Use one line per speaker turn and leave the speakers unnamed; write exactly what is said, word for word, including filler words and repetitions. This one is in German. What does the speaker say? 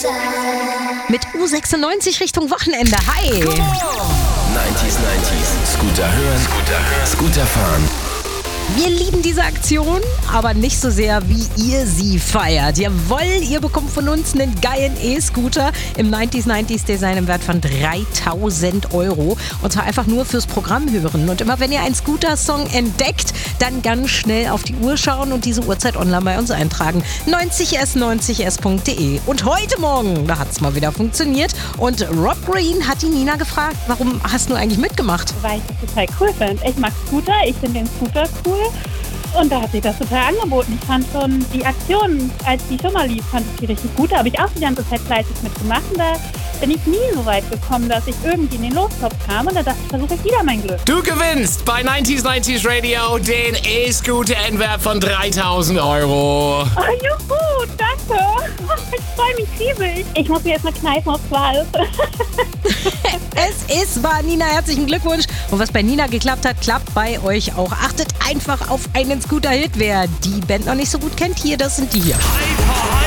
Mit U sechsundneunzig Richtung Wochenende. Hi!
neunzig neunzig. Scooter hören, Scooter hören, Scooter fahren.
Wir lieben diese Aktion, aber nicht so sehr, wie ihr sie feiert. Jawohl, ihr bekommt von uns einen geilen E-Scooter im neunzig neunzig Design im Wert von dreitausend Euro. Und zwar einfach nur fürs Programm hören. Und immer wenn ihr einen Scooter-Song entdeckt, dann ganz schnell auf die Uhr schauen und diese Uhrzeit online bei uns eintragen. neunzig s neunzig s punkt de. Und heute Morgen, da hat es mal wieder funktioniert. Und Rob Green hat die Nina gefragt, warum hast du eigentlich mitgemacht?
Weil ich das total cool finde. Ich mag Scooter, ich finde den Scooter cool. Und da hat sich das total angeboten. Ich fand schon die Aktion, als die schon mal lief, fand ich die richtig gut. Da habe ich auch die ganze Zeit fleißig mitgemacht. Und da bin ich nie so weit gekommen, dass ich irgendwie in den Lostopf kam. Und da dachte ich, versuche ich wieder mein Glück.
Du gewinnst bei neunzig neunzig Radio den E-Scooter im Wert von dreitausend Euro.
Oh, juhu, danke. Ich freue mich riesig. Ich muss mir jetzt mal kneifen aufs Wal.
Es ist wahr, Nina, herzlichen Glückwunsch. Und was bei Nina geklappt hat, klappt bei euch auch. Achtet einfach auf einen Scooter-Hit. Wer die Band noch nicht so gut kennt, hier, das sind die hier.
Hyper,